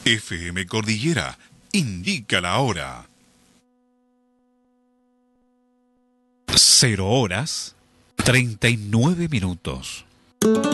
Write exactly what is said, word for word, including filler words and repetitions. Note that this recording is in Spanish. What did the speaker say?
F M Cordillera indica la hora. Cero horas, treinta y nueve minutos.